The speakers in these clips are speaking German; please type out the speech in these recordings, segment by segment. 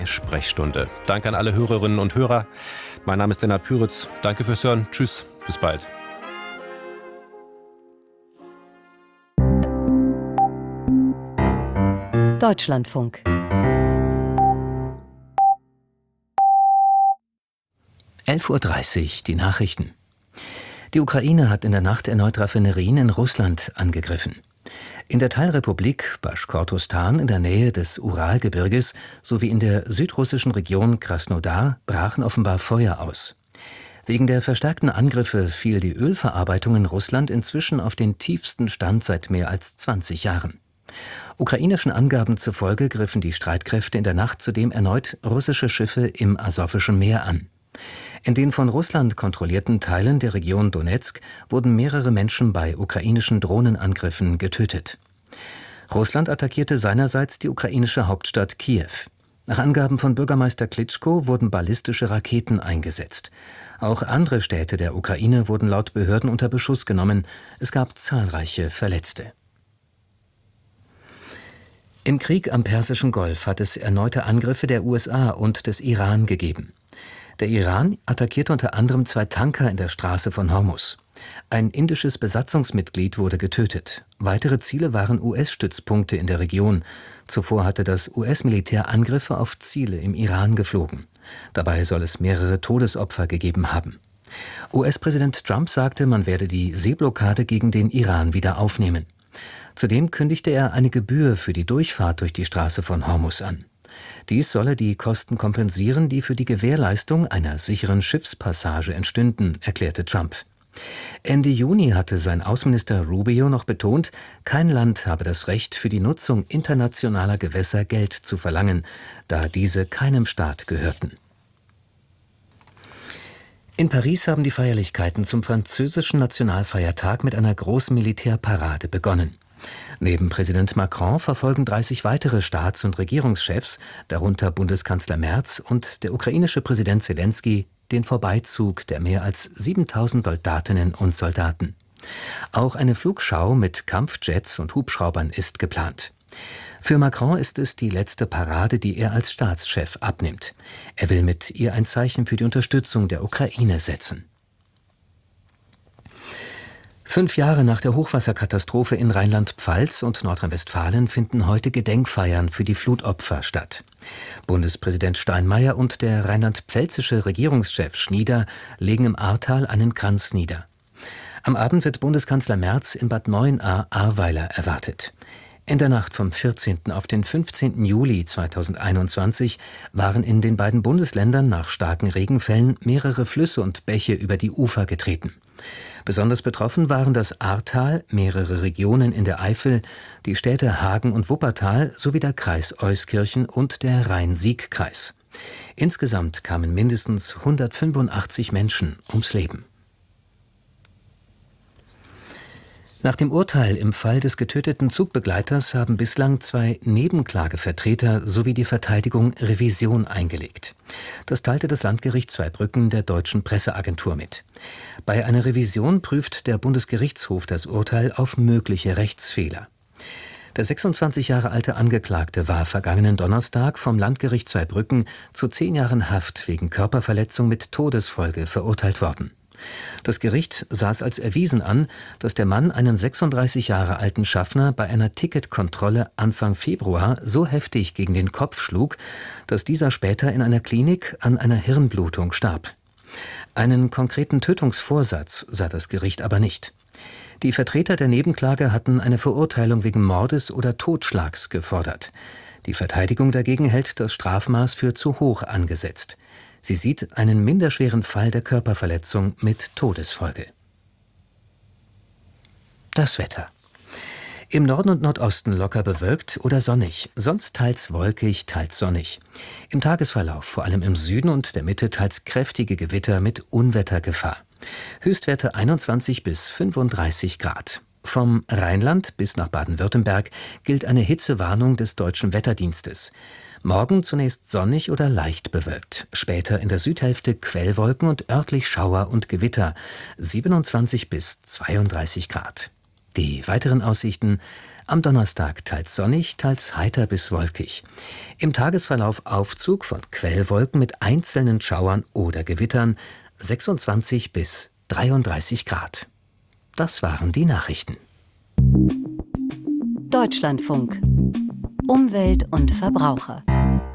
Sprechstunde. Danke an alle Hörerinnen und Hörer. Mein Name ist Lennart Püritz. Danke fürs Hören. Tschüss, bis bald. Deutschlandfunk. 11:30 Uhr, die Nachrichten. Die Ukraine hat in der Nacht erneut Raffinerien in Russland angegriffen. In der Teilrepublik Baschkortostan in der Nähe des Uralgebirges sowie in der südrussischen Region Krasnodar brachen offenbar Feuer aus. Wegen der verstärkten Angriffe fiel die Ölverarbeitung in Russland inzwischen auf den tiefsten Stand seit mehr als 20 Jahren. Ukrainischen Angaben zufolge griffen die Streitkräfte in der Nacht zudem erneut russische Schiffe im Asowischen Meer an. In den von Russland kontrollierten Teilen der Region Donezk wurden mehrere Menschen bei ukrainischen Drohnenangriffen getötet. Russland attackierte seinerseits die ukrainische Hauptstadt Kiew. Nach Angaben von Bürgermeister Klitschko wurden ballistische Raketen eingesetzt. Auch andere Städte der Ukraine wurden laut Behörden unter Beschuss genommen. Es gab zahlreiche Verletzte. Im Krieg am Persischen Golf hat es erneute Angriffe der USA und des Iran gegeben. Der Iran attackierte unter anderem 2 Tanker in der Straße von Hormuz. Ein indisches Besatzungsmitglied wurde getötet. Weitere Ziele waren US-Stützpunkte in der Region. Zuvor hatte das US-Militär Angriffe auf Ziele im Iran geflogen. Dabei soll es mehrere Todesopfer gegeben haben. US-Präsident Trump sagte, man werde die Seeblockade gegen den Iran wieder aufnehmen. Zudem kündigte er eine Gebühr für die Durchfahrt durch die Straße von Hormuz an. Dies solle die Kosten kompensieren, die für die Gewährleistung einer sicheren Schiffspassage entstünden, erklärte Trump. Ende Juni hatte sein Außenminister Rubio noch betont, kein Land habe das Recht, für die Nutzung internationaler Gewässer Geld zu verlangen, da diese keinem Staat gehörten. In Paris haben die Feierlichkeiten zum französischen Nationalfeiertag mit einer großen Militärparade begonnen. Neben Präsident Macron verfolgen 30 weitere Staats- und Regierungschefs, darunter Bundeskanzler Merz und der ukrainische Präsident Selenskyj, den Vorbeizug der mehr als 7.000 Soldatinnen und Soldaten. Auch eine Flugschau mit Kampfjets und Hubschraubern ist geplant. Für Macron ist es die letzte Parade, die er als Staatschef abnimmt. Er will mit ihr ein Zeichen für die Unterstützung der Ukraine setzen. 5 Jahre nach der Hochwasserkatastrophe in Rheinland-Pfalz und Nordrhein-Westfalen finden heute Gedenkfeiern für die Flutopfer statt. Bundespräsident Steinmeier und der rheinland-pfälzische Regierungschef Schnieder legen im Ahrtal einen Kranz nieder. Am Abend wird Bundeskanzler Merz in Bad Neuenahr-Ahrweiler erwartet. In der Nacht vom 14. auf den 15. Juli 2021 waren in den beiden Bundesländern nach starken Regenfällen mehrere Flüsse und Bäche über die Ufer getreten. Besonders betroffen waren das Ahrtal, mehrere Regionen in der Eifel, die Städte Hagen und Wuppertal sowie der Kreis Euskirchen und der Rhein-Sieg-Kreis. Insgesamt kamen mindestens 185 Menschen ums Leben. Nach dem Urteil im Fall des getöteten Zugbegleiters haben bislang 2 Nebenklagevertreter sowie die Verteidigung Revision eingelegt. Das teilte das Landgericht Zweibrücken der Deutschen Presseagentur mit. Bei einer Revision prüft der Bundesgerichtshof das Urteil auf mögliche Rechtsfehler. Der 26 Jahre alte Angeklagte war vergangenen Donnerstag vom Landgericht Zweibrücken zu 10 Jahren Haft wegen Körperverletzung mit Todesfolge verurteilt worden. Das Gericht sah es als erwiesen an, dass der Mann einen 36 Jahre alten Schaffner bei einer Ticketkontrolle Anfang Februar so heftig gegen den Kopf schlug, dass dieser später in einer Klinik an einer Hirnblutung starb. Einen konkreten Tötungsvorsatz sah das Gericht aber nicht. Die Vertreter der Nebenklage hatten eine Verurteilung wegen Mordes oder Totschlags gefordert. Die Verteidigung dagegen hält das Strafmaß für zu hoch angesetzt. Sie sieht einen minderschweren Fall der Körperverletzung mit Todesfolge. Das Wetter. Im Norden und Nordosten locker bewölkt oder sonnig, sonst teils wolkig, teils sonnig. Im Tagesverlauf, vor allem im Süden und der Mitte, teils kräftige Gewitter mit Unwettergefahr. Höchstwerte 21 bis 35 Grad. Vom Rheinland bis nach Baden-Württemberg gilt eine Hitzewarnung des Deutschen Wetterdienstes. Morgen zunächst sonnig oder leicht bewölkt, später in der Südhälfte Quellwolken und örtlich Schauer und Gewitter, 27 bis 32 Grad. Die weiteren Aussichten: Am Donnerstag teils sonnig, teils heiter bis wolkig. Im Tagesverlauf Aufzug von Quellwolken mit einzelnen Schauern oder Gewittern, 26 bis 33 Grad. Das waren die Nachrichten. Deutschlandfunk. Umwelt und Verbraucher.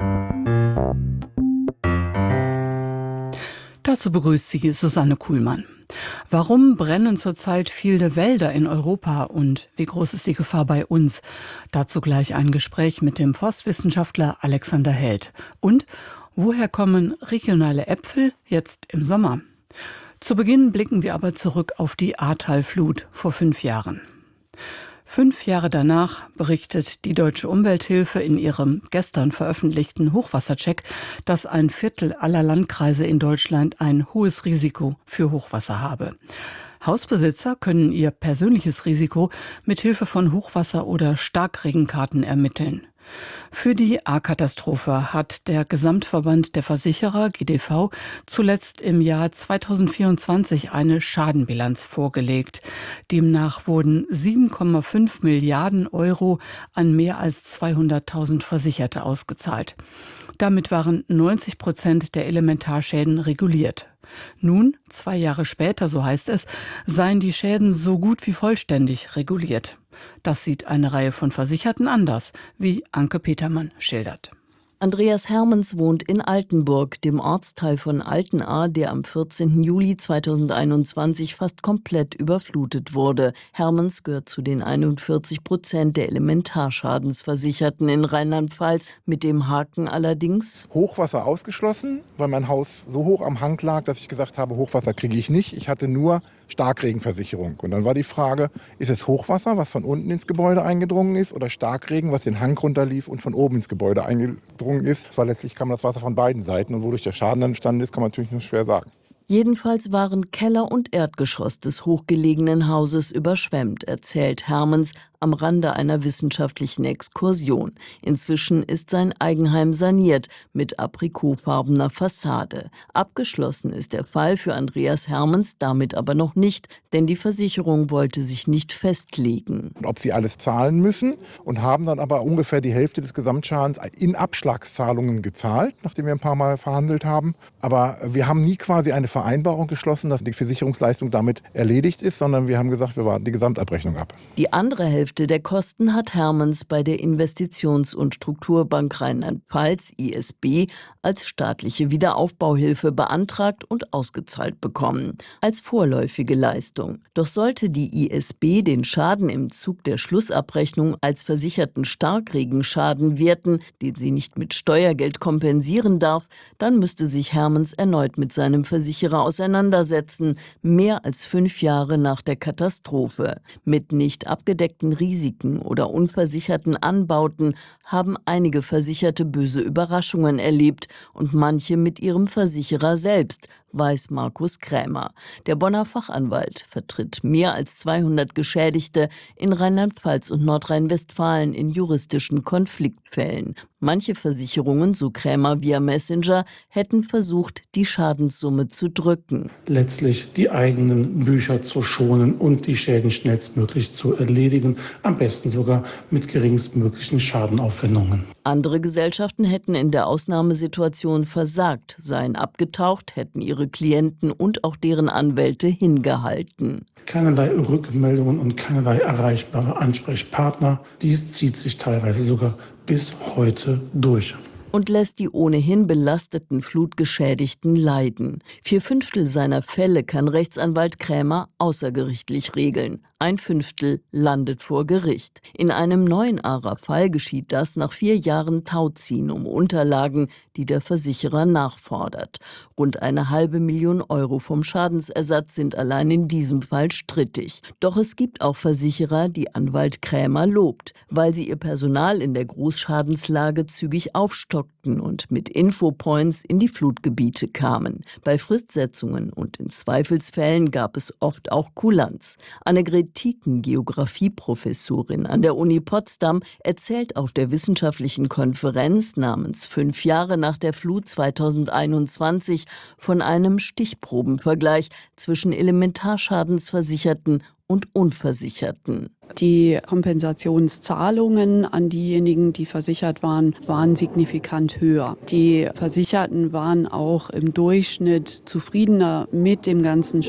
Dazu begrüßt sie Susanne Kuhlmann. Warum brennen zurzeit viele Wälder in Europa und wie groß ist die Gefahr bei uns? Dazu gleich ein Gespräch mit dem Forstwissenschaftler Alexander Held. Und woher kommen regionale Äpfel jetzt im Sommer? Zu Beginn blicken wir aber zurück auf die Ahrtal-Flut vor 5 Jahren. 5 Jahre danach berichtet die Deutsche Umwelthilfe in ihrem gestern veröffentlichten Hochwassercheck, dass 1/4 aller Landkreise in Deutschland ein hohes Risiko für Hochwasser habe. Hausbesitzer können ihr persönliches Risiko mit Hilfe von Hochwasser- oder Starkregenkarten ermitteln. Für die Ahrkatastrophe hat der Gesamtverband der Versicherer, GDV, zuletzt im Jahr 2024 eine Schadenbilanz vorgelegt. Demnach wurden 7,5 Milliarden Euro an mehr als 200.000 Versicherte ausgezahlt. Damit waren 90% der Elementarschäden reguliert. Nun, 2 Jahre später, so heißt es, seien die Schäden so gut wie vollständig reguliert. Das sieht eine Reihe von Versicherten anders, wie Anke Petermann schildert. Andreas Hermens wohnt in Altenburg, dem Ortsteil von Altenahr, der am 14. Juli 2021 fast komplett überflutet wurde. Hermens gehört zu den 41% der Elementarschadensversicherten in Rheinland-Pfalz. Mit dem Haken allerdings: Hochwasser ausgeschlossen, weil mein Haus so hoch am Hang lag, dass ich gesagt habe, Hochwasser kriege ich nicht. Ich hatte nur Starkregenversicherung. Und dann war die Frage, ist es Hochwasser, was von unten ins Gebäude eingedrungen ist, oder Starkregen, was den Hang runterlief und von oben ins Gebäude eingedrungen ist? Das war letztlich, kam das Wasser von beiden Seiten, und wodurch der Schaden dann entstanden ist, kann man natürlich nur schwer sagen. Jedenfalls waren Keller und Erdgeschoss des hochgelegenen Hauses überschwemmt, erzählt Hermens am Rande einer wissenschaftlichen Exkursion. Inzwischen ist sein Eigenheim saniert mit aprikotfarbener Fassade. Abgeschlossen ist der Fall für Andreas Hermens damit aber noch nicht, denn die Versicherung wollte sich nicht festlegen. Ob sie alles zahlen müssen, und haben dann aber ungefähr die Hälfte des Gesamtschadens in Abschlagszahlungen gezahlt, nachdem wir ein paar Mal verhandelt haben. Aber wir haben nie quasi eine Vereinbarung geschlossen, dass die Versicherungsleistung damit erledigt ist, sondern wir haben gesagt, wir warten die Gesamtabrechnung ab. Die andere Hälfte der Kosten hat Hermens bei der Investitions- und Strukturbank Rheinland-Pfalz, ISB, als staatliche Wiederaufbauhilfe beantragt und ausgezahlt bekommen, als vorläufige Leistung. Doch sollte die ISB den Schaden im Zug der Schlussabrechnung als versicherten Starkregenschaden werten, den sie nicht mit Steuergeld kompensieren darf, dann müsste sich Hermens erneut mit seinem Versicherer auseinandersetzen, mehr als 5 Jahre nach der Katastrophe. Mit nicht abgedeckten Risiken oder unversicherten Anbauten haben einige Versicherte böse Überraschungen erlebt und manche mit ihrem Versicherer selbst, weiß Markus Krämer. Der Bonner Fachanwalt vertritt mehr als 200 Geschädigte in Rheinland-Pfalz und Nordrhein-Westfalen in juristischen Konfliktfällen. Manche Versicherungen, so Krämer via Messenger, hätten versucht, die Schadenssumme zu drücken. Letztlich die eigenen Bücher zu schonen und die Schäden schnellstmöglich zu erledigen, am besten sogar mit geringstmöglichen Schadenaufwendungen. Andere Gesellschaften hätten in der Ausnahmesituation versagt, seien abgetaucht, hätten ihre Klienten und auch deren Anwälte hingehalten. Keinerlei Rückmeldungen und keinerlei erreichbare Ansprechpartner. Dies zieht sich teilweise sogar bis heute durch. Und lässt die ohnehin belasteten Flutgeschädigten leiden. 4/5 seiner Fälle kann Rechtsanwalt Krämer außergerichtlich regeln. 1/5 landet vor Gericht. In einem neuen Ahrtal-Fall geschieht das nach 4 Jahren Tauziehen um Unterlagen, die der Versicherer nachfordert. Rund 1,5 Million Euro vom Schadensersatz sind allein in diesem Fall strittig. Doch es gibt auch Versicherer, die Anwalt Krämer lobt, weil sie ihr Personal in der Großschadenslage zügig aufstockten und mit Infopoints in die Flutgebiete kamen. Bei Fristsetzungen und in Zweifelsfällen gab es oft auch Kulanz. Annegret Tieken, Geografieprofessorin an der Uni Potsdam, erzählt auf der wissenschaftlichen Konferenz namens 5 Jahre nach der Flut 2021 von einem Stichprobenvergleich zwischen Elementarschadensversicherten und Unversicherten. Die Kompensationszahlungen an diejenigen, die versichert waren, waren signifikant höher. Die Versicherten waren auch im Durchschnitt zufriedener mit dem ganzen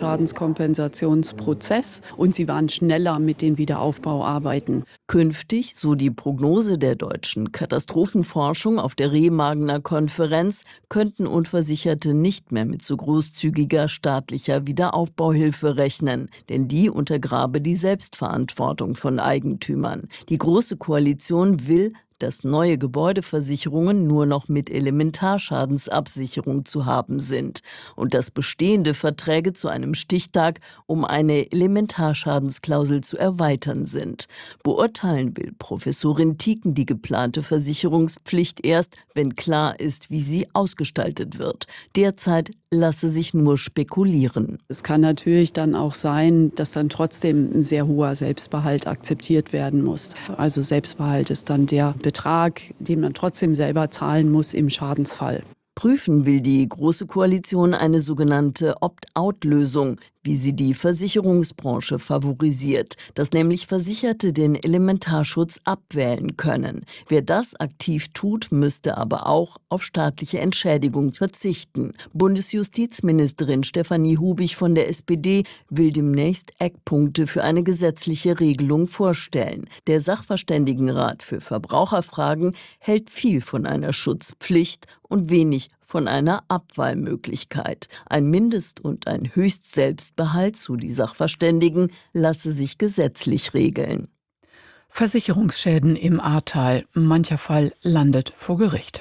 Schadenskompensationsprozess und sie waren schneller mit den Wiederaufbauarbeiten. Künftig, so die Prognose der deutschen Katastrophenforschung auf der Remagener Konferenz, könnten Unversicherte nicht mehr mit so großzügiger staatlicher Wiederaufbauhilfe rechnen, denn die untergrabe die Selbstverantwortung von Eigentümern. Die Große Koalition will, dass neue Gebäudeversicherungen nur noch mit Elementarschadensabsicherung zu haben sind und dass bestehende Verträge zu einem Stichtag, um eine Elementarschadensklausel zu erweitern sind. Beurteilen will Professorin Tiecken die geplante Versicherungspflicht erst, wenn klar ist, wie sie ausgestaltet wird. Derzeit lasse sich nur spekulieren. Es kann natürlich dann auch sein, dass dann trotzdem ein sehr hoher Selbstbehalt akzeptiert werden muss. Also Selbstbehalt ist dann der Betrag, den man trotzdem selber zahlen muss im Schadensfall. Prüfen will die Große Koalition eine sogenannte Opt-out-Lösung, wie sie die Versicherungsbranche favorisiert, dass nämlich Versicherte den Elementarschutz abwählen können. Wer das aktiv tut, müsste aber auch auf staatliche Entschädigung verzichten. Bundesjustizministerin Stefanie Hubig von der SPD will demnächst Eckpunkte für eine gesetzliche Regelung vorstellen. Der Sachverständigenrat für Verbraucherfragen hält viel von einer Schutzpflicht und wenig von einer Abwahlmöglichkeit. Ein Mindest- und ein Höchstselbstbehalt, so die Sachverständigen, lasse sich gesetzlich regeln. Versicherungsschäden im Ahrtal. Mancher Fall landet vor Gericht.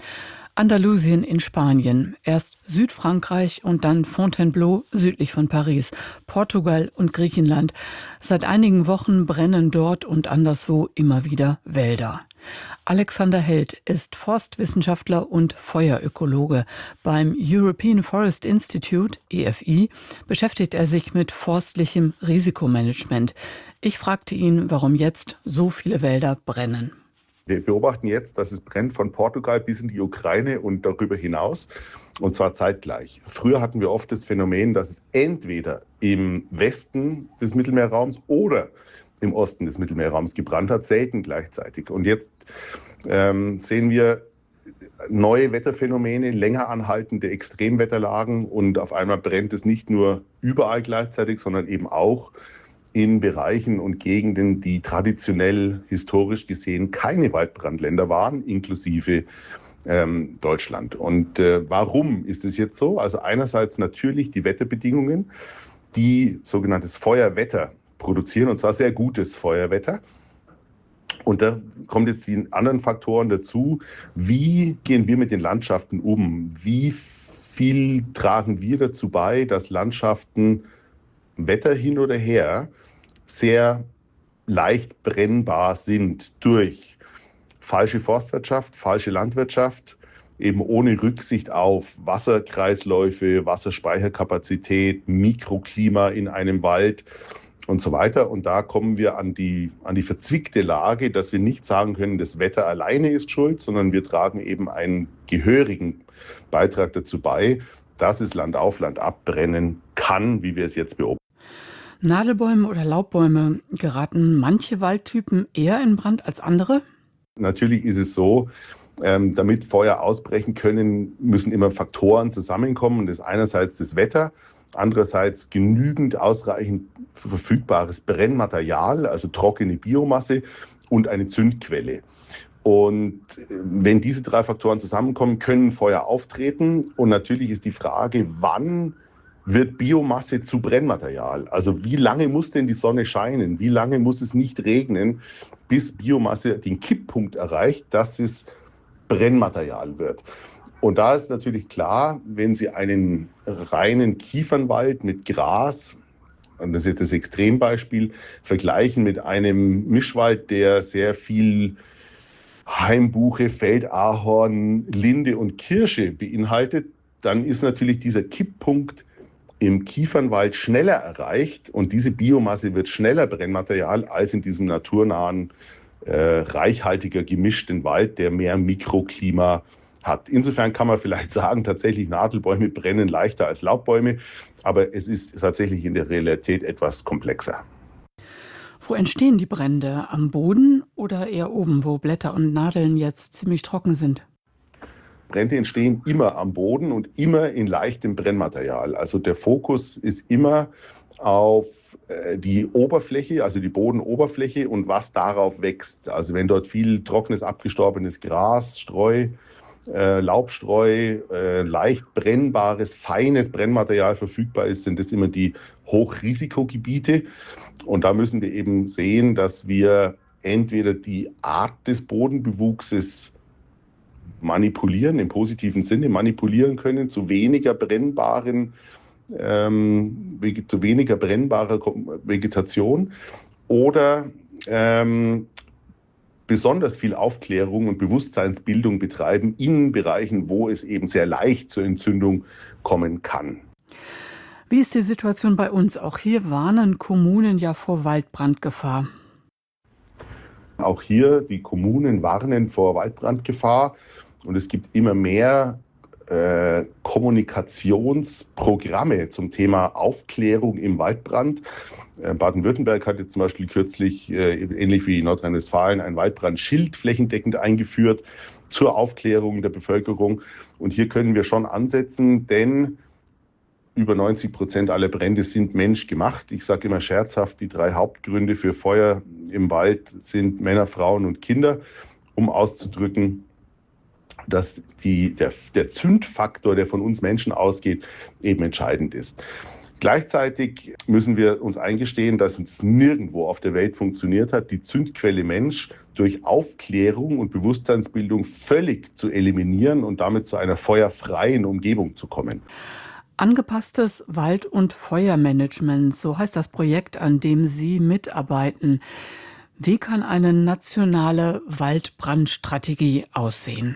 Andalusien in Spanien, erst Südfrankreich und dann Fontainebleau südlich von Paris, Portugal und Griechenland. Seit einigen Wochen brennen dort und anderswo immer wieder Wälder. Alexander Held ist Forstwissenschaftler und Feuerökologe. Beim European Forest Institute, EFI, beschäftigt er sich mit forstlichem Risikomanagement. Ich fragte ihn, warum jetzt so viele Wälder brennen. Wir beobachten jetzt, dass es brennt von Portugal bis in die Ukraine und darüber hinaus, und zwar zeitgleich. Früher hatten wir oft das Phänomen, dass es entweder im Westen des Mittelmeerraums oder im Osten des Mittelmeerraums gebrannt hat, selten gleichzeitig. Und jetzt sehen wir neue Wetterphänomene, länger anhaltende Extremwetterlagen, und auf einmal brennt es nicht nur überall gleichzeitig, sondern eben auch in Bereichen und Gegenden, die traditionell, historisch gesehen, keine Waldbrandländer waren, inklusive Deutschland. Und warum ist es jetzt so? Also einerseits natürlich die Wetterbedingungen, die sogenanntes Feuerwetter produzieren, und zwar sehr gutes Feuerwetter. Und da kommen jetzt die anderen Faktoren dazu. Wie gehen wir mit den Landschaften um? Wie viel tragen wir dazu bei, dass Landschaften, Wetter hin oder her, sehr leicht brennbar sind durch falsche Forstwirtschaft, falsche Landwirtschaft, eben ohne Rücksicht auf Wasserkreisläufe, Wasserspeicherkapazität, Mikroklima in einem Wald und so weiter. Und da kommen wir an die verzwickte Lage, dass wir nicht sagen können, das Wetter alleine ist schuld, sondern wir tragen eben einen gehörigen Beitrag dazu bei, dass es Land auf Land ab brennen kann, wie wir es jetzt beobachten. Nadelbäume oder Laubbäume, geraten manche Waldtypen eher in Brand als andere? Natürlich ist es so, damit Feuer ausbrechen können, müssen immer Faktoren zusammenkommen. Das ist einerseits das Wetter, andererseits genügend ausreichend verfügbares Brennmaterial, also trockene Biomasse, und eine Zündquelle. Und wenn diese drei Faktoren zusammenkommen, können Feuer auftreten. Und natürlich ist die Frage, wann wird Biomasse zu Brennmaterial? Also wie lange muss denn die Sonne scheinen? Wie lange muss es nicht regnen, bis Biomasse den Kipppunkt erreicht, dass es Brennmaterial wird? Und da ist natürlich klar, wenn Sie einen reinen Kiefernwald mit Gras, und das ist jetzt das Extrembeispiel, vergleichen mit einem Mischwald, der sehr viel Hainbuche, Feldahorn, Linde und Kirsche beinhaltet, dann ist natürlich dieser Kipppunkt im Kiefernwald schneller erreicht, und diese Biomasse wird schneller Brennmaterial als in diesem naturnahen, reichhaltiger gemischten Wald, der mehr Mikroklima hat. Insofern kann man vielleicht sagen, tatsächlich Nadelbäume brennen leichter als Laubbäume, aber es ist tatsächlich in der Realität etwas komplexer. Wo entstehen die Brände? Am Boden oder eher oben, wo Blätter und Nadeln jetzt ziemlich trocken sind? Brände entstehen immer am Boden und immer in leichtem Brennmaterial. Also der Fokus ist immer auf die Oberfläche, also die Bodenoberfläche und was darauf wächst. Also wenn dort viel trockenes, abgestorbenes Gras, Streu, Laubstreu, leicht brennbares, feines Brennmaterial verfügbar ist, sind das immer die Hochrisikogebiete. Und da müssen wir eben sehen, dass wir entweder die Art des Bodenbewuchses manipulieren, im positiven Sinne manipulieren können, zu weniger brennbarer Vegetation oder besonders viel Aufklärung und Bewusstseinsbildung betreiben in Bereichen, wo es eben sehr leicht zur Entzündung kommen kann. Wie ist die Situation bei uns? Auch hier warnen Kommunen ja vor Waldbrandgefahr. Auch hier, die Kommunen warnen vor Waldbrandgefahr und es gibt immer mehr Kommunikationsprogramme zum Thema Aufklärung im Waldbrand. Baden-Württemberg hat jetzt zum Beispiel kürzlich, ähnlich wie Nordrhein-Westfalen, ein Waldbrandschild flächendeckend eingeführt zur Aufklärung der Bevölkerung. Und hier können wir schon ansetzen, denn über 90% aller Brände sind menschgemacht. Ich sage immer scherzhaft, die 3 Hauptgründe für Feuer im Wald sind Männer, Frauen und Kinder, um auszudrücken, dass der Zündfaktor, der von uns Menschen ausgeht, eben entscheidend ist. Gleichzeitig müssen wir uns eingestehen, dass uns nirgendwo auf der Welt funktioniert hat, die Zündquelle Mensch durch Aufklärung und Bewusstseinsbildung völlig zu eliminieren und damit zu einer feuerfreien Umgebung zu kommen. Angepasstes Wald- und Feuermanagement, so heißt das Projekt, an dem Sie mitarbeiten. Wie kann eine nationale Waldbrandstrategie aussehen?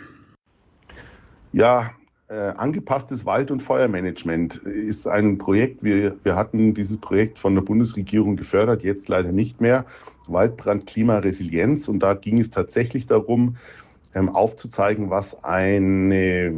Ja, angepasstes Wald- und Feuermanagement ist ein Projekt. Wir hatten dieses Projekt von der Bundesregierung gefördert, jetzt leider nicht mehr. Waldbrand, Klimaresilienz. Und da ging es tatsächlich darum, aufzuzeigen, was eine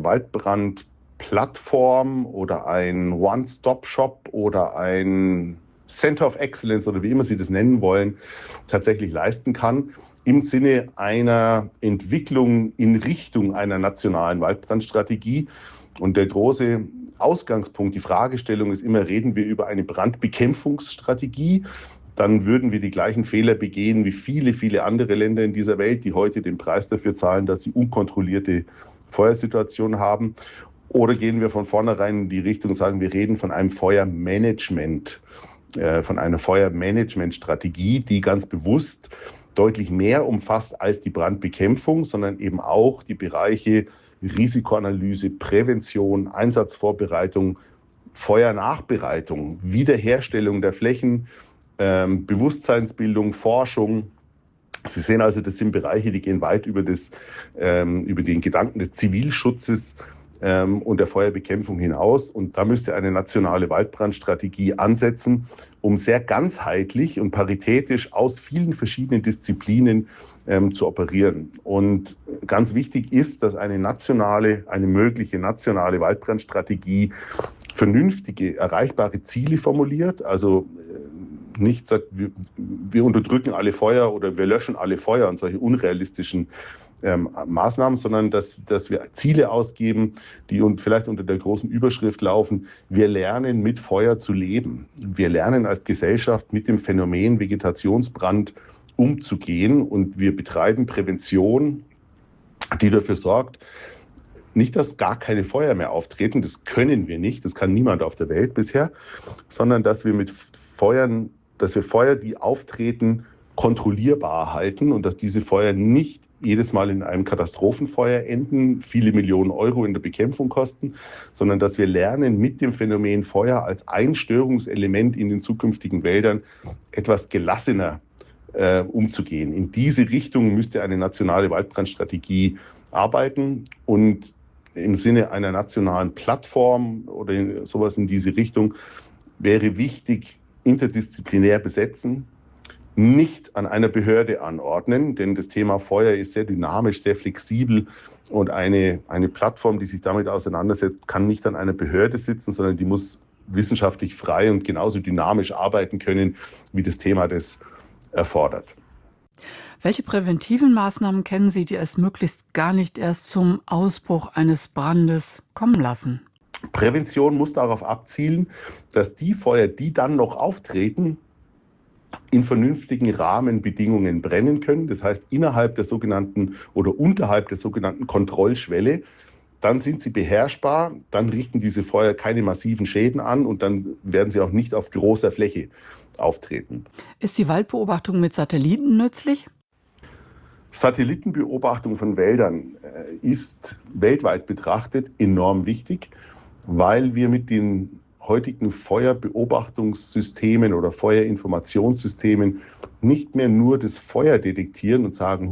Waldbrandplattform oder ein One-Stop-Shop oder ein Center of Excellence oder wie immer Sie das nennen wollen, tatsächlich leisten kann. Im Sinne einer Entwicklung in Richtung einer nationalen Waldbrandstrategie. Und der große Ausgangspunkt, die Fragestellung ist immer, reden wir über eine Brandbekämpfungsstrategie? Dann würden wir die gleichen Fehler begehen wie viele, viele andere Länder in dieser Welt, die heute den Preis dafür zahlen, dass sie unkontrollierte Feuersituationen haben. Oder gehen wir von vornherein in die Richtung und sagen, wir reden von einem Feuermanagement, von einer Feuermanagementstrategie, die ganz bewusst deutlich mehr umfasst als die Brandbekämpfung, sondern eben auch die Bereiche Risikoanalyse, Prävention, Einsatzvorbereitung, Feuernachbereitung, Wiederherstellung der Flächen, Bewusstseinsbildung, Forschung. Sie sehen also, das sind Bereiche, die gehen weit über den Gedanken des Zivilschutzes und der Feuerbekämpfung hinaus. Und da müsste eine nationale Waldbrandstrategie ansetzen, um sehr ganzheitlich und paritätisch aus vielen verschiedenen Disziplinen zu operieren. Und ganz wichtig ist, dass eine mögliche nationale Waldbrandstrategie vernünftige, erreichbare Ziele formuliert. Also nicht sagt, wir unterdrücken alle Feuer oder wir löschen alle Feuer und solche unrealistischen Maßnahmen, sondern dass wir Ziele ausgeben, die vielleicht unter der großen Überschrift laufen, wir lernen mit Feuer zu leben. Wir lernen als Gesellschaft mit dem Phänomen Vegetationsbrand umzugehen und wir betreiben Prävention, die dafür sorgt, nicht, dass gar keine Feuer mehr auftreten, das können wir nicht, das kann niemand auf der Welt bisher, sondern dass wir Feuer, die auftreten, kontrollierbar halten und dass diese Feuer nicht jedes Mal in einem Katastrophenfeuer enden, viele Millionen Euro in der Bekämpfung kosten, sondern dass wir lernen, mit dem Phänomen Feuer als ein Störungselement in den zukünftigen Wäldern etwas gelassener umzugehen. In diese Richtung müsste eine nationale Waldbrandstrategie arbeiten und im Sinne einer nationalen Plattform oder sowas in diese Richtung wäre wichtig, interdisziplinär besetzen, nicht an einer Behörde anordnen, denn das Thema Feuer ist sehr dynamisch, sehr flexibel und eine Plattform, die sich damit auseinandersetzt, kann nicht an einer Behörde sitzen, sondern die muss wissenschaftlich frei und genauso dynamisch arbeiten können wie das Thema des erfordert. Welche präventiven Maßnahmen kennen Sie, die es möglichst gar nicht erst zum Ausbruch eines Brandes kommen lassen? Prävention muss darauf abzielen, dass die Feuer, die dann noch auftreten, in vernünftigen Rahmenbedingungen brennen können. Das heißt, innerhalb der sogenannten oder unterhalb der sogenannten Kontrollschwelle. Dann sind sie beherrschbar, dann richten diese Feuer keine massiven Schäden an und dann werden sie auch nicht auf großer Fläche auftreten. Ist die Waldbeobachtung mit Satelliten nützlich? Satellitenbeobachtung von Wäldern ist weltweit betrachtet enorm wichtig, weil wir mit den heutigen Feuerbeobachtungssystemen oder Feuerinformationssystemen nicht mehr nur das Feuer detektieren und sagen,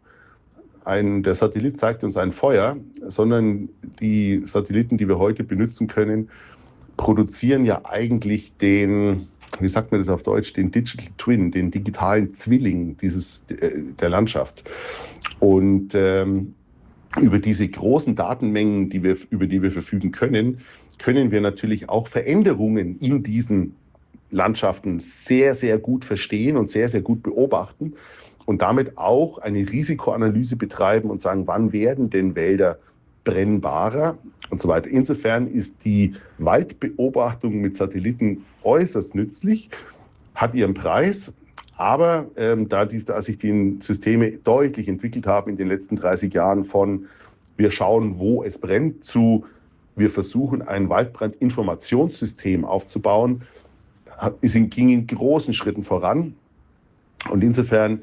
der Satellit zeigt uns ein Feuer, sondern die Satelliten, die wir heute benutzen können, produzieren ja eigentlich den, wie sagt man das auf Deutsch, den Digital Twin, den digitalen Zwilling der Landschaft. Und über diese großen Datenmengen, über die wir verfügen können wir natürlich auch Veränderungen in diesen Landschaften sehr, sehr gut verstehen und sehr, sehr gut beobachten und damit auch eine Risikoanalyse betreiben und sagen, wann werden denn Wälder brennbarer und so weiter. Insofern ist die Waldbeobachtung mit Satelliten äußerst nützlich, hat ihren Preis, aber da sich die Systeme deutlich entwickelt haben in den letzten 30 Jahren von wir schauen, wo es brennt, zu wir versuchen, ein Waldbrandinformationssystem aufzubauen, ging in großen Schritten voran. Und insofern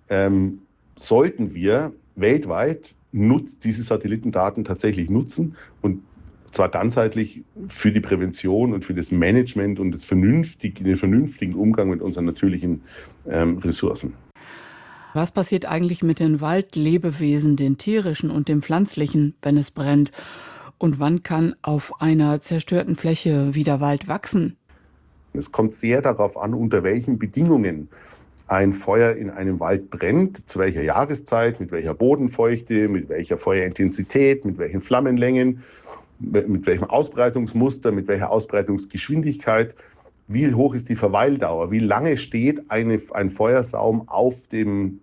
sollten wir weltweit diese Satellitendaten tatsächlich nutzen und zwar ganzheitlich für die Prävention und für das Management und den vernünftigen Umgang mit unseren natürlichen Ressourcen. Was passiert eigentlich mit den Waldlebewesen, den tierischen und dem pflanzlichen, wenn es brennt? Und wann kann auf einer zerstörten Fläche wieder Wald wachsen? Es kommt sehr darauf an, unter welchen Bedingungen ein Feuer in einem Wald brennt, zu welcher Jahreszeit, mit welcher Bodenfeuchte, mit welcher Feuerintensität, mit welchen Flammenlängen, mit welchem Ausbreitungsmuster, mit welcher Ausbreitungsgeschwindigkeit, wie hoch ist die Verweildauer, wie lange steht ein Feuersaum auf dem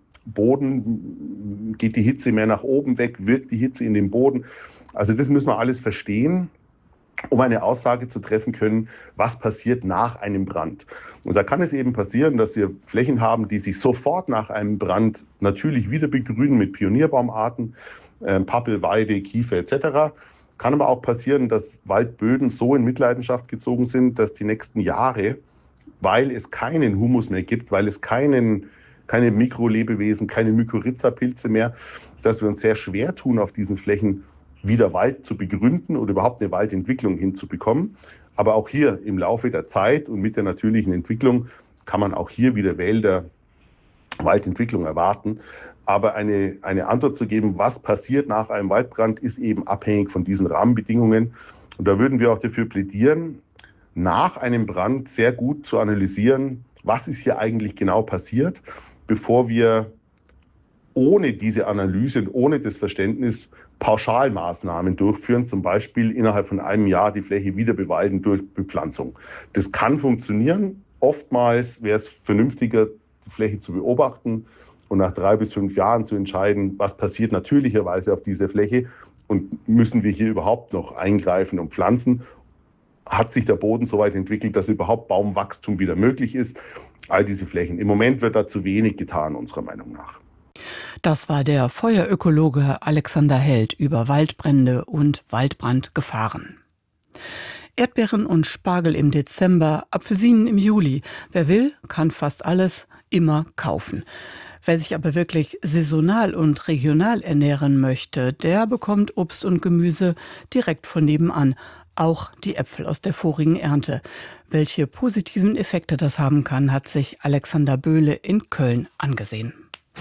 Boden, geht die Hitze mehr nach oben weg, wirkt die Hitze in den Boden. Also das müssen wir alles verstehen, um eine Aussage zu treffen können, was passiert nach einem Brand. Und da kann es eben passieren, dass wir Flächen haben, die sich sofort nach einem Brand natürlich wieder begrünen mit Pionierbaumarten, Pappel, Weide, Kiefer etc. Kann aber auch passieren, dass Waldböden so in Mitleidenschaft gezogen sind, dass die nächsten Jahre, weil es keinen Humus mehr gibt, weil es keine Mikrolebewesen, keine Mykorrhiza-Pilze mehr, dass wir uns sehr schwer tun, auf diesen Flächen wieder Wald zu begründen oder überhaupt eine Waldentwicklung hinzubekommen. Aber auch hier im Laufe der Zeit und mit der natürlichen Entwicklung kann man auch hier wieder Waldentwicklung erwarten. Aber eine Antwort zu geben, was passiert nach einem Waldbrand, ist eben abhängig von diesen Rahmenbedingungen. Und da würden wir auch dafür plädieren, nach einem Brand sehr gut zu analysieren, was ist hier eigentlich genau passiert, bevor wir ohne diese Analyse und ohne das Verständnis Pauschalmaßnahmen durchführen, zum Beispiel innerhalb von einem Jahr die Fläche wieder bewalden durch Bepflanzung. Das kann funktionieren. Oftmals wäre es vernünftiger, die Fläche zu beobachten und nach 3 bis 5 Jahren zu entscheiden, was passiert natürlicherweise auf dieser Fläche und müssen wir hier überhaupt noch eingreifen und pflanzen. Hat sich der Boden so weit entwickelt, dass überhaupt Baumwachstum wieder möglich ist? All diese Flächen. Im Moment wird da zu wenig getan, unserer Meinung nach. Das war der Feuerökologe Alexander Held über Waldbrände und Waldbrandgefahren. Erdbeeren und Spargel im Dezember, Apfelsinen im Juli. Wer will, kann fast alles immer kaufen. Wer sich aber wirklich saisonal und regional ernähren möchte, der bekommt Obst und Gemüse direkt von nebenan. Auch die Äpfel aus der vorigen Ernte. Welche positiven Effekte das haben kann, hat sich Alexander Böhle in Köln angesehen.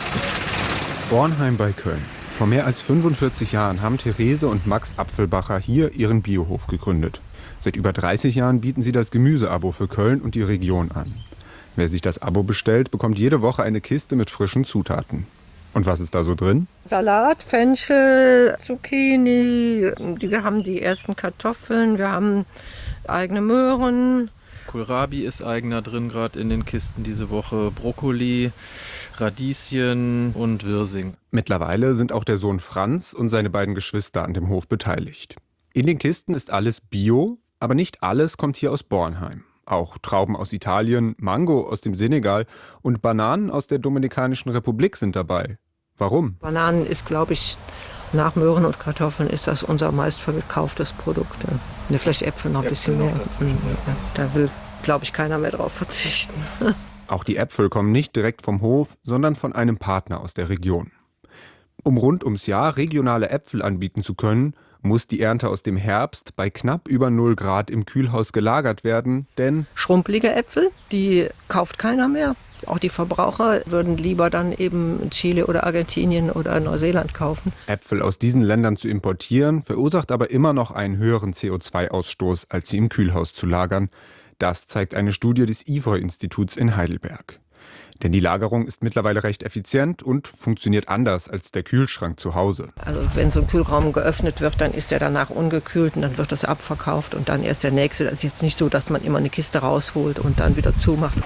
Bornheim bei Köln. Vor mehr als 45 Jahren haben Therese und Max Apfelbacher hier ihren Biohof gegründet. Seit über 30 Jahren bieten sie das Gemüseabo für Köln und die Region an. Wer sich das Abo bestellt, bekommt jede Woche eine Kiste mit frischen Zutaten. Und was ist da so drin? Salat, Fenchel, Zucchini, wir haben die ersten Kartoffeln, wir haben eigene Möhren, Kohlrabi ist eigener drin, gerade in den Kisten diese Woche. Brokkoli, Radieschen und Wirsing. Mittlerweile sind auch der Sohn Franz und seine beiden Geschwister an dem Hof beteiligt. In den Kisten ist alles Bio, aber nicht alles kommt hier aus Bornheim. Auch Trauben aus Italien, Mango aus dem Senegal und Bananen aus der Dominikanischen Republik sind dabei. Warum? Bananen ist, glaube ich, nach Möhren und Kartoffeln ist das unser meistverkauftes Produkt. Ja, vielleicht Äpfel noch ein bisschen mehr. Da will, glaube ich, keiner mehr drauf verzichten. Auch die Äpfel kommen nicht direkt vom Hof, sondern von einem Partner aus der Region. Um rund ums Jahr regionale Äpfel anbieten zu können, muss die Ernte aus dem Herbst bei knapp über 0 Grad im Kühlhaus gelagert werden, denn Schrumpelige Äpfel, die kauft keiner mehr. Auch die Verbraucher würden lieber dann eben Chile oder Argentinien oder Neuseeland kaufen. Äpfel aus diesen Ländern zu importieren, verursacht aber immer noch einen höheren CO2-Ausstoß, als sie im Kühlhaus zu lagern. Das zeigt eine Studie des IFOI-Instituts in Heidelberg. Denn die Lagerung ist mittlerweile recht effizient und funktioniert anders als der Kühlschrank zu Hause. Also wenn so ein Kühlraum geöffnet wird, dann ist der danach ungekühlt und dann wird das abverkauft und dann erst der nächste. Das ist jetzt nicht so, dass man immer eine Kiste rausholt und dann wieder zumacht.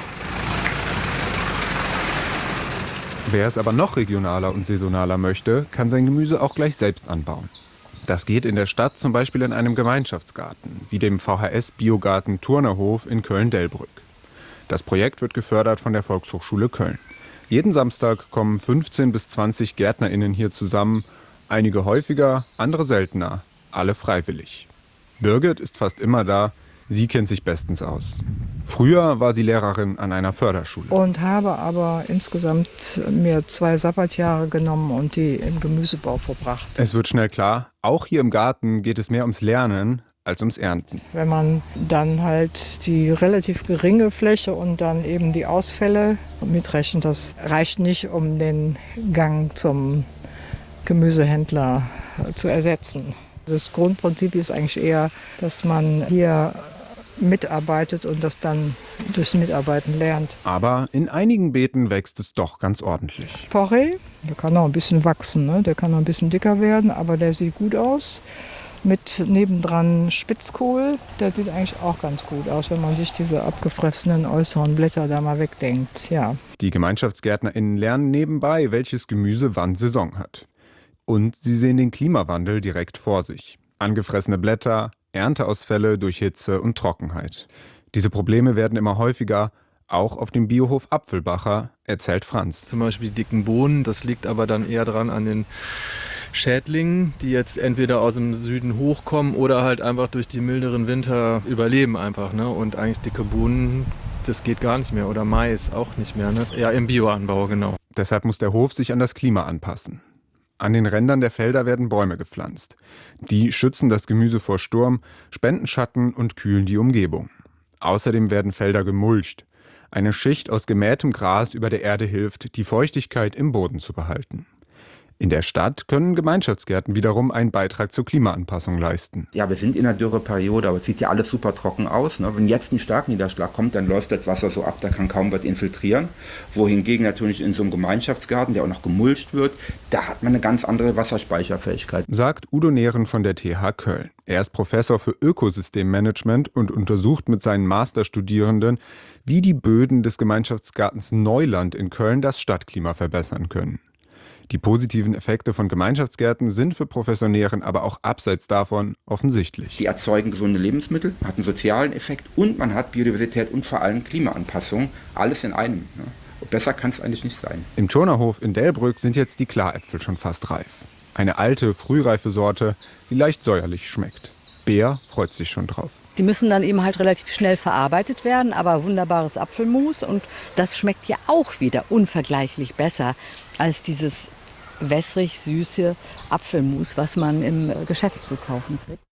Wer es aber noch regionaler und saisonaler möchte, kann sein Gemüse auch gleich selbst anbauen. Das geht in der Stadt zum Beispiel in einem Gemeinschaftsgarten, wie dem VHS-Biogarten Turnerhof in Köln-Delbrück. Das Projekt wird gefördert von der Volkshochschule Köln. Jeden Samstag kommen 15 bis 20 GärtnerInnen hier zusammen, einige häufiger, andere seltener, alle freiwillig. Birgit ist fast immer da, sie kennt sich bestens aus. Früher war sie Lehrerin an einer Förderschule. Und habe aber insgesamt mir 2 Sabbatjahre genommen und die im Gemüsebau verbracht. Es wird schnell klar, auch hier im Garten geht es mehr ums Lernen als ums Ernten. Wenn man dann halt die relativ geringe Fläche und dann eben die Ausfälle mitrechnet, das reicht nicht, um den Gang zum Gemüsehändler zu ersetzen. Das Grundprinzip ist eigentlich eher, dass man hier mitarbeitet und das dann durchs Mitarbeiten lernt. Aber in einigen Beeten wächst es doch ganz ordentlich. Porree, der kann noch ein bisschen wachsen, ne? Der kann noch ein bisschen dicker werden, aber der sieht gut aus. Mit nebendran Spitzkohl, der sieht eigentlich auch ganz gut aus, wenn man sich diese abgefressenen äußeren Blätter da mal wegdenkt. Ja. Die GemeinschaftsgärtnerInnen lernen nebenbei, welches Gemüse wann Saison hat. Und sie sehen den Klimawandel direkt vor sich. Angefressene Blätter, Ernteausfälle durch Hitze und Trockenheit. Diese Probleme werden immer häufiger, auch auf dem Biohof Apfelbacher, erzählt Franz. Zum Beispiel die dicken Bohnen, das liegt aber dann eher dran an den Schädlingen, die jetzt entweder aus dem Süden hochkommen oder halt einfach durch die milderen Winter überleben einfach. Ne? Und eigentlich dicke Bohnen, das geht gar nicht mehr. Oder Mais auch nicht mehr. Ne? Ja, im Bioanbau, genau. Deshalb muss der Hof sich an das Klima anpassen. An den Rändern der Felder werden Bäume gepflanzt. Die schützen das Gemüse vor Sturm, spenden Schatten und kühlen die Umgebung. Außerdem werden Felder gemulcht. Eine Schicht aus gemähtem Gras über der Erde hilft, die Feuchtigkeit im Boden zu behalten. In der Stadt können Gemeinschaftsgärten wiederum einen Beitrag zur Klimaanpassung leisten. Ja, wir sind in einer Dürreperiode, aber es sieht ja alles super trocken aus. Ne? Wenn jetzt ein Starkniederschlag kommt, dann läuft das Wasser so ab, da kann kaum was infiltrieren. Wohingegen natürlich in so einem Gemeinschaftsgarten, der auch noch gemulcht wird, da hat man eine ganz andere Wasserspeicherfähigkeit. Sagt Udo Nehren von der TH Köln. Er ist Professor für Ökosystemmanagement und untersucht mit seinen Masterstudierenden, wie die Böden des Gemeinschaftsgartens Neuland in Köln das Stadtklima verbessern können. Die positiven Effekte von Gemeinschaftsgärten sind für Professor Nehren aber auch abseits davon offensichtlich. Die erzeugen gesunde Lebensmittel, hat einen sozialen Effekt und man hat Biodiversität und vor allem Klimaanpassung. Alles in einem. Ne? Besser kann es eigentlich nicht sein. Im Turnerhof in Delbrück sind jetzt die Klaräpfel schon fast reif. Eine alte, frühreife Sorte, die leicht säuerlich schmeckt. Bea freut sich schon drauf. Die müssen dann eben halt relativ schnell verarbeitet werden, aber wunderbares Apfelmus. Und das schmeckt ja auch wieder unvergleichlich besser als dieses wässrig-süße Apfelmus, was man im Geschäft zu kaufen kriegt.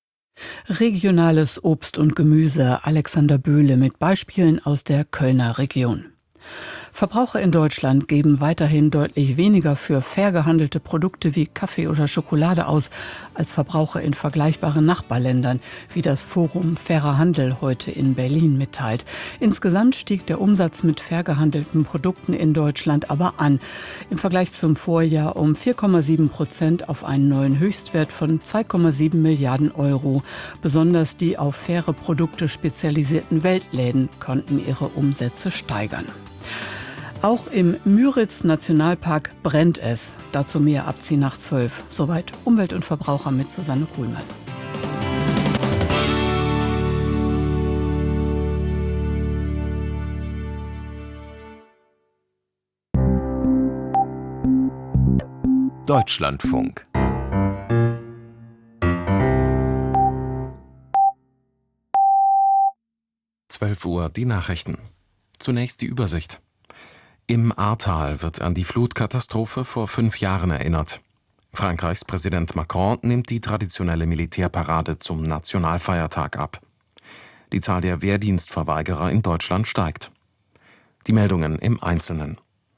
Regionales Obst und Gemüse. Alexander Böhle mit Beispielen aus der Kölner Region. Verbraucher in Deutschland geben weiterhin deutlich weniger für fair gehandelte Produkte wie Kaffee oder Schokolade aus als Verbraucher in vergleichbaren Nachbarländern, wie das Forum Fairer Handel heute in Berlin mitteilt. Insgesamt stieg der Umsatz mit fair gehandelten Produkten in Deutschland aber an. Im Vergleich zum Vorjahr um 4,7% auf einen neuen Höchstwert von 2,7 Milliarden Euro. Besonders die auf faire Produkte spezialisierten Weltläden konnten ihre Umsätze steigern. Auch im Müritz-Nationalpark brennt es. Dazu mehr ab 10:12. Soweit Umwelt und Verbraucher mit Susanne Kuhlmann. Deutschlandfunk. Uhr die Nachrichten. Zunächst die Übersicht. Im Ahrtal wird an die Flutkatastrophe vor 5 Jahren erinnert. Frankreichs Präsident Macron nimmt die traditionelle Militärparade zum Nationalfeiertag ab. Die Zahl der Wehrdienstverweigerer in Deutschland steigt. Die Meldungen im Einzelnen.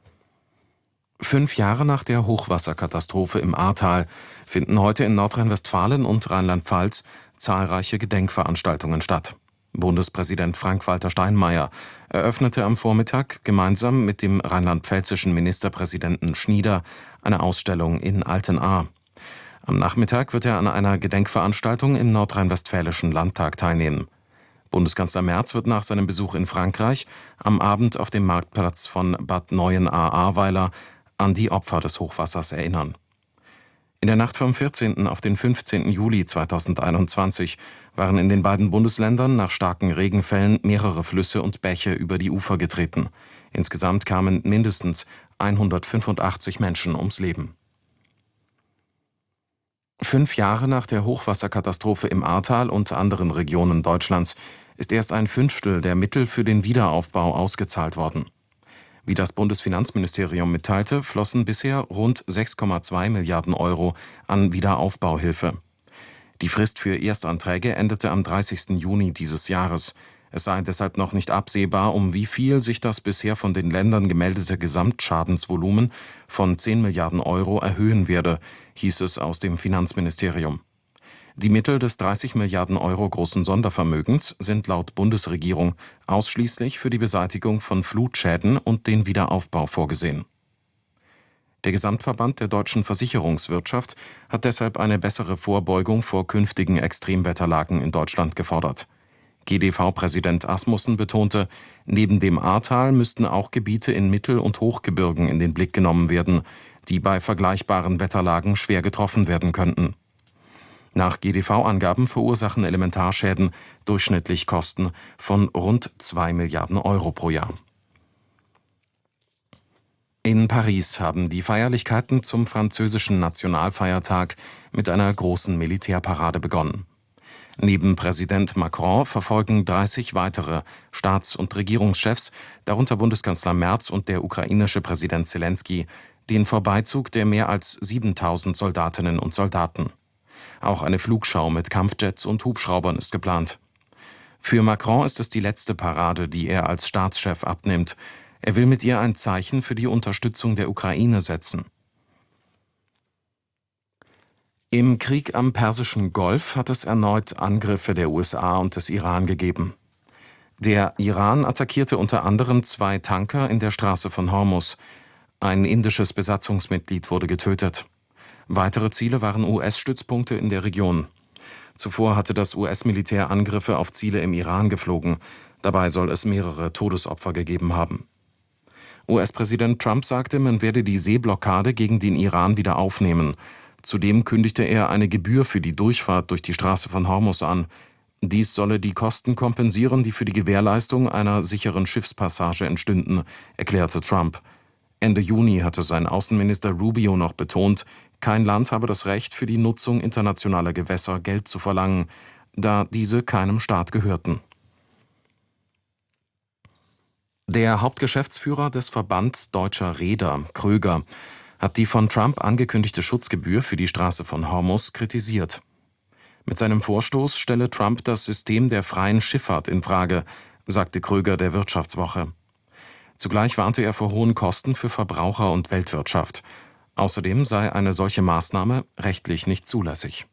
5 Jahre nach der Hochwasserkatastrophe im Ahrtal finden heute in Nordrhein-Westfalen und Rheinland-Pfalz zahlreiche Gedenkveranstaltungen statt. Bundespräsident Frank-Walter Steinmeier eröffnete am Vormittag gemeinsam mit dem rheinland-pfälzischen Ministerpräsidenten Schnieder eine Ausstellung in Altenahr. Am Nachmittag wird er an einer Gedenkveranstaltung im nordrhein-westfälischen Landtag teilnehmen. Bundeskanzler Merz wird nach seinem Besuch in Frankreich am Abend auf dem Marktplatz von Bad Neuenahr-Ahrweiler an die Opfer des Hochwassers erinnern. In der Nacht vom 14. auf den 15. Juli 2021 waren in den beiden Bundesländern nach starken Regenfällen mehrere Flüsse und Bäche über die Ufer getreten. Insgesamt kamen mindestens 185 Menschen ums Leben. 5 Jahre nach der Hochwasserkatastrophe im Ahrtal und anderen Regionen Deutschlands ist erst ein Fünftel der Mittel für den Wiederaufbau ausgezahlt worden. Wie das Bundesfinanzministerium mitteilte, flossen bisher rund 6,2 Milliarden Euro an Wiederaufbauhilfe. Die Frist für Erstanträge endete am 30. Juni dieses Jahres. Es sei deshalb noch nicht absehbar, um wie viel sich das bisher von den Ländern gemeldete Gesamtschadensvolumen von 10 Milliarden Euro erhöhen werde, hieß es aus dem Finanzministerium. Die Mittel des 30 Milliarden Euro großen Sondervermögens sind laut Bundesregierung ausschließlich für die Beseitigung von Flutschäden und den Wiederaufbau vorgesehen. Der Gesamtverband der deutschen Versicherungswirtschaft hat deshalb eine bessere Vorbeugung vor künftigen Extremwetterlagen in Deutschland gefordert. GDV-Präsident Asmussen betonte, neben dem Ahrtal müssten auch Gebiete in Mittel- und Hochgebirgen in den Blick genommen werden, die bei vergleichbaren Wetterlagen schwer getroffen werden könnten. Nach GDV-Angaben verursachen Elementarschäden durchschnittlich Kosten von rund 2 Milliarden Euro pro Jahr. In Paris haben die Feierlichkeiten zum französischen Nationalfeiertag mit einer großen Militärparade begonnen. Neben Präsident Macron verfolgen 30 weitere Staats- und Regierungschefs, darunter Bundeskanzler Merz und der ukrainische Präsident Zelensky, den Vorbeizug der mehr als 7.000 Soldatinnen und Soldaten. Auch eine Flugschau mit Kampfjets und Hubschraubern ist geplant. Für Macron ist es die letzte Parade, die er als Staatschef abnimmt. Er will mit ihr ein Zeichen für die Unterstützung der Ukraine setzen. Im Krieg am Persischen Golf hat es erneut Angriffe der USA und des Iran gegeben. Der Iran attackierte unter anderem 2 Tanker in der Straße von Hormuz. Ein indisches Besatzungsmitglied wurde getötet. Weitere Ziele waren US-Stützpunkte in der Region. Zuvor hatte das US-Militär Angriffe auf Ziele im Iran geflogen. Dabei soll es mehrere Todesopfer gegeben haben. US-Präsident Trump sagte, man werde die Seeblockade gegen den Iran wieder aufnehmen. Zudem kündigte er eine Gebühr für die Durchfahrt durch die Straße von Hormuz an. Dies solle die Kosten kompensieren, die für die Gewährleistung einer sicheren Schiffspassage entstünden, erklärte Trump. Ende Juni hatte sein Außenminister Rubio noch betont, kein Land habe das Recht, für die Nutzung internationaler Gewässer Geld zu verlangen, da diese keinem Staat gehörten. Der Hauptgeschäftsführer des Verbands Deutscher Reeder, Kröger, hat die von Trump angekündigte Schutzgebühr für die Straße von Hormuz kritisiert. Mit seinem Vorstoß stelle Trump das System der freien Schifffahrt in Frage, sagte Kröger der Wirtschaftswoche. Zugleich warnte er vor hohen Kosten für Verbraucher und Weltwirtschaft. Außerdem sei eine solche Maßnahme rechtlich nicht zulässig.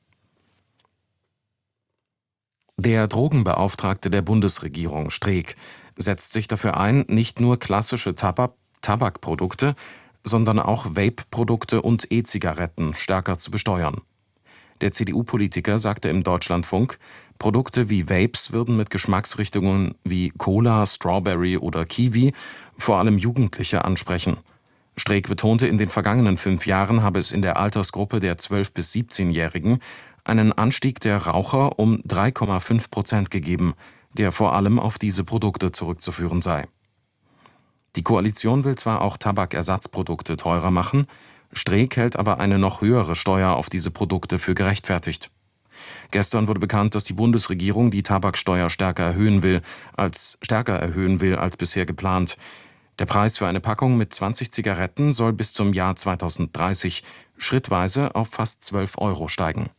Der Drogenbeauftragte der Bundesregierung, Streeck, setzt sich dafür ein, nicht nur klassische Tabakprodukte, sondern auch Vape-Produkte und E-Zigaretten stärker zu besteuern. Der CDU-Politiker sagte im Deutschlandfunk, Produkte wie Vapes würden mit Geschmacksrichtungen wie Cola, Strawberry oder Kiwi vor allem Jugendliche ansprechen. Streeck betonte, in den vergangenen 5 Jahren habe es in der Altersgruppe der 12- bis 17-Jährigen einen Anstieg der Raucher um 3,5% gegeben, der vor allem auf diese Produkte zurückzuführen sei. Die Koalition will zwar auch Tabakersatzprodukte teurer machen, Streeck hält aber eine noch höhere Steuer auf diese Produkte für gerechtfertigt. Gestern wurde bekannt, dass die Bundesregierung die Tabaksteuer stärker erhöhen will als bisher geplant. Der Preis für eine Packung mit 20 Zigaretten soll bis zum Jahr 2030 schrittweise auf fast 12 € steigen.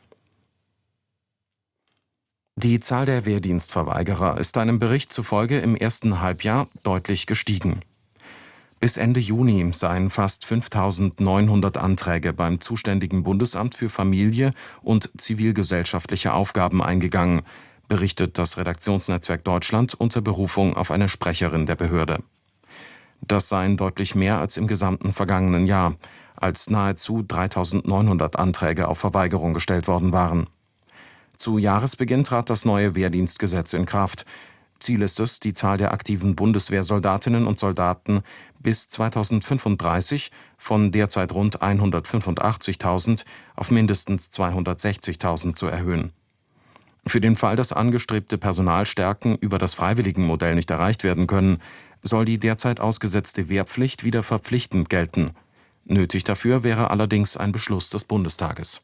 Die Zahl der Wehrdienstverweigerer ist einem Bericht zufolge im ersten Halbjahr deutlich gestiegen. Bis Ende Juni seien fast 5.900 Anträge beim zuständigen Bundesamt für Familie und zivilgesellschaftliche Aufgaben eingegangen, berichtet das Redaktionsnetzwerk Deutschland unter Berufung auf eine Sprecherin der Behörde. Das seien deutlich mehr als im gesamten vergangenen Jahr, als nahezu 3.900 Anträge auf Verweigerung gestellt worden waren. Zu Jahresbeginn trat das neue Wehrdienstgesetz in Kraft. Ziel ist es, die Zahl der aktiven Bundeswehrsoldatinnen und Soldaten bis 2035 von derzeit rund 185.000 auf mindestens 260.000 zu erhöhen. Für den Fall, dass angestrebte Personalstärken über das Freiwilligenmodell nicht erreicht werden können, soll die derzeit ausgesetzte Wehrpflicht wieder verpflichtend gelten. Nötig dafür wäre allerdings ein Beschluss des Bundestages.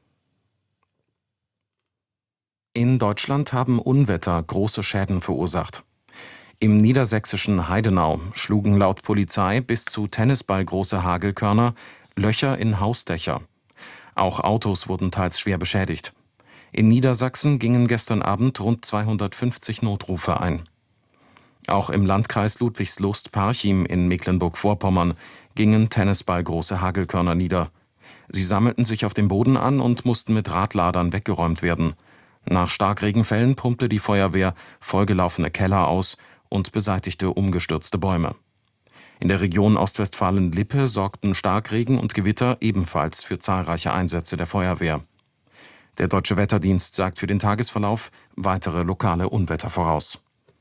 In Deutschland haben Unwetter große Schäden verursacht. Im niedersächsischen Heidenau schlugen laut Polizei bis zu tennisballgroße Hagelkörner Löcher in Hausdächer. Auch Autos wurden teils schwer beschädigt. In Niedersachsen gingen gestern Abend rund 250 Notrufe ein. Auch im Landkreis Ludwigslust-Parchim in Mecklenburg-Vorpommern gingen tennisballgroße Hagelkörner nieder. Sie sammelten sich auf dem Boden an und mussten mit Radladern weggeräumt werden. Nach Starkregenfällen pumpte die Feuerwehr vollgelaufene Keller aus und beseitigte umgestürzte Bäume. In der Region Ostwestfalen-Lippe sorgten Starkregen und Gewitter ebenfalls für zahlreiche Einsätze der Feuerwehr. Der Deutsche Wetterdienst sagt für den Tagesverlauf weitere lokale Unwetter voraus.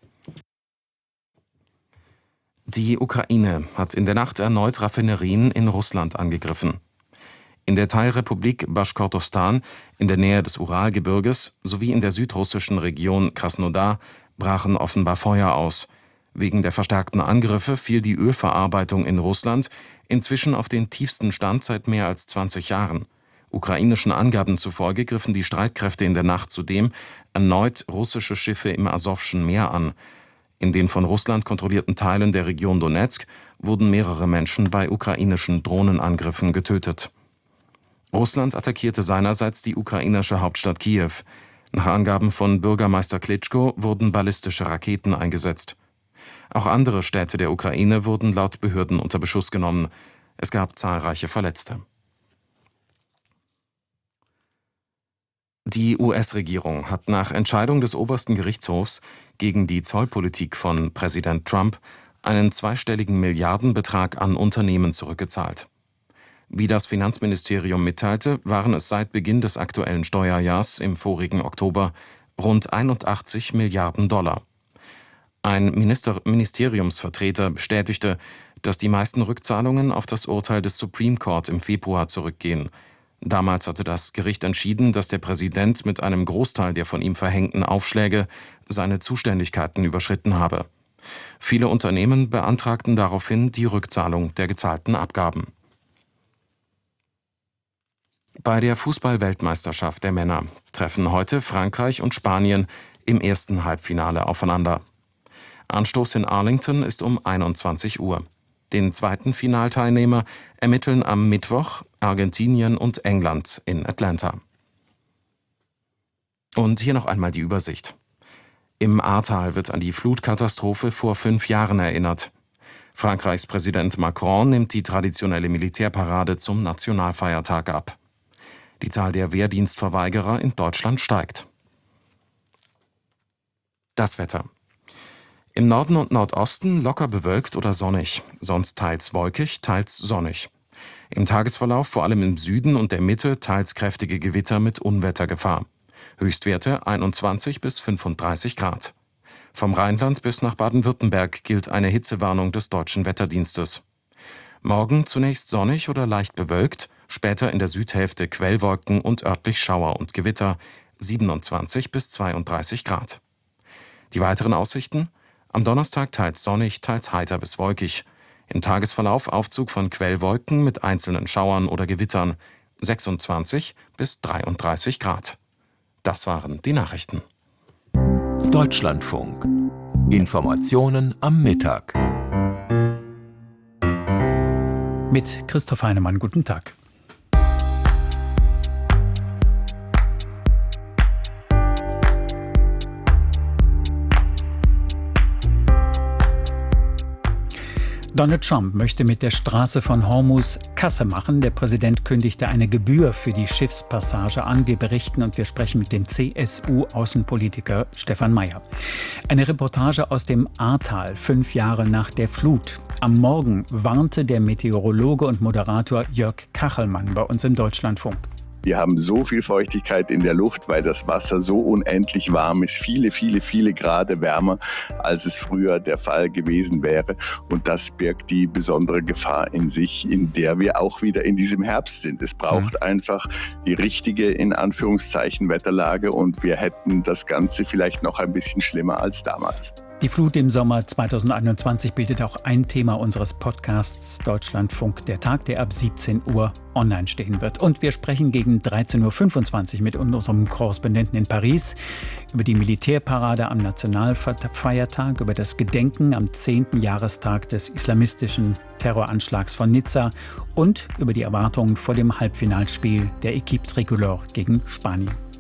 Die Ukraine hat in der Nacht erneut Raffinerien in Russland angegriffen. In der Teilrepublik Baschkortostan in der Nähe des Uralgebirges sowie in der südrussischen Region Krasnodar brachen offenbar Feuer aus. Wegen der verstärkten Angriffe fiel die Ölverarbeitung in Russland inzwischen auf den tiefsten Stand seit mehr als 20 Jahren. Ukrainischen Angaben zufolge griffen die Streitkräfte in der Nacht zudem erneut russische Schiffe im Asowschen Meer an. In den von Russland kontrollierten Teilen der Region Donezk wurden mehrere Menschen bei ukrainischen Drohnenangriffen getötet. Russland attackierte seinerseits die ukrainische Hauptstadt Kiew. Nach Angaben von Bürgermeister Klitschko wurden ballistische Raketen eingesetzt. Auch andere Städte der Ukraine wurden laut Behörden unter Beschuss genommen. Es gab zahlreiche Verletzte. Die US-Regierung hat nach Entscheidung des obersten Gerichtshofs gegen die Zollpolitik von Präsident Trump einen zweistelligen Milliardenbetrag an Unternehmen zurückgezahlt. Wie das Finanzministerium mitteilte, waren es seit Beginn des aktuellen Steuerjahrs im vorigen Oktober rund 81 Milliarden $. Ein Ministeriumsvertreter bestätigte, dass die meisten Rückzahlungen auf das Urteil des Supreme Court im Februar zurückgehen. Damals hatte das Gericht entschieden, dass der Präsident mit einem Großteil der von ihm verhängten Aufschläge seine Zuständigkeiten überschritten habe. Viele Unternehmen beantragten daraufhin die Rückzahlung der gezahlten Abgaben. Bei der Fußball-Weltmeisterschaft der Männer treffen heute Frankreich und Spanien im ersten Halbfinale aufeinander. Anstoß in Arlington ist um 21 Uhr. Den zweiten Finalteilnehmer ermitteln am Mittwoch Argentinien und England in Atlanta. Und hier noch einmal die Übersicht. Im Ahrtal wird an die Flutkatastrophe vor 5 Jahren erinnert. Frankreichs Präsident Macron nimmt die traditionelle Militärparade zum Nationalfeiertag ab. Die Zahl der Wehrdienstverweigerer in Deutschland steigt. Das Wetter. Im Norden und Nordosten locker bewölkt oder sonnig, sonst teils wolkig, teils sonnig. Im Tagesverlauf vor allem im Süden und der Mitte teils kräftige Gewitter mit Unwettergefahr. Höchstwerte 21 bis 35 Grad. Vom Rheinland bis nach Baden-Württemberg gilt eine Hitzewarnung des Deutschen Wetterdienstes. Morgen zunächst sonnig oder leicht bewölkt, später in der Südhälfte Quellwolken und örtlich Schauer und Gewitter, 27 bis 32 Grad. Die weiteren Aussichten? Am Donnerstag teils sonnig, teils heiter bis wolkig. Im Tagesverlauf Aufzug von Quellwolken mit einzelnen Schauern oder Gewittern, 26 bis 33 Grad. Das waren die Nachrichten. Deutschlandfunk. Informationen am Mittag. Mit Christoph Heinemann, guten Tag. Donald Trump möchte mit der Straße von Hormuz Kasse machen. Der Präsident kündigte eine Gebühr für die Schiffspassage an. Wir berichten und wir sprechen mit dem CSU-Außenpolitiker Stefan Mayer. Eine Reportage aus dem Ahrtal, 5 Jahre nach der Flut. Am Morgen warnte der Meteorologe und Moderator Jörg Kachelmann bei uns im Deutschlandfunk. Wir haben so viel Feuchtigkeit in der Luft, weil das Wasser so unendlich warm ist, viele Grad wärmer, als es früher der Fall gewesen wäre. Und das birgt die besondere Gefahr in sich, in der wir auch wieder in diesem Herbst sind. Es braucht einfach die richtige, in Anführungszeichen, Wetterlage und wir hätten das Ganze vielleicht noch ein bisschen schlimmer als damals. Die Flut im Sommer 2021 bildet auch ein Thema unseres Podcasts Deutschlandfunk, der Tag, der ab 17 Uhr online stehen wird. Und wir sprechen gegen 13.25 Uhr mit unserem Korrespondenten in Paris über die Militärparade am Nationalfeiertag, über das Gedenken am 10. Jahrestag des islamistischen Terroranschlags von Nizza und über die Erwartungen vor dem Halbfinalspiel der Équipe Tricolore gegen Spanien.